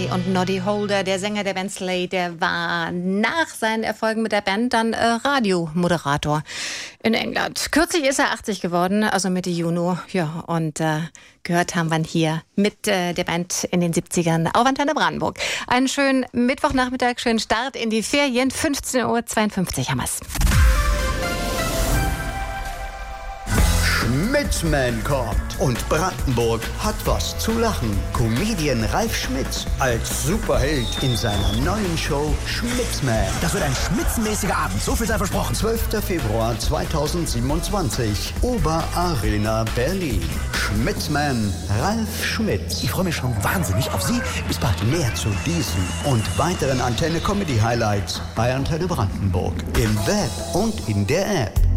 und Noddy Holder, der Sänger der Band Slade, der war nach seinen Erfolgen mit der Band dann Radiomoderator in England. Kürzlich ist er 80 geworden, also Mitte Juni. Ja, und gehört haben wir ihn hier mit der Band in den 70ern auf Antenne Brandenburg. Einen schönen Mittwochnachmittag, schönen Start in die Ferien. 15:52 Uhr haben wir's. Schmitzman kommt und Brandenburg hat was zu lachen. Comedian Ralf Schmitz als Superheld in seiner neuen Show Schmitzman. Das wird ein schmitzenmäßiger Abend, so viel sei versprochen. 12. Februar 2027, Oberarena Berlin. Schmitzman Ralf Schmitz. Ich freue mich schon wahnsinnig auf Sie. Bis bald. Mehr zu diesen und weiteren Antenne Comedy Highlights bei Antenne Brandenburg. Im Web und in der App.